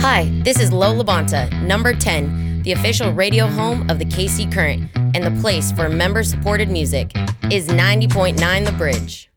Hi, this is Lola Bonta, number 10, the official radio home of the KC Current, and the place for member-supported music is 90.9 The Bridge.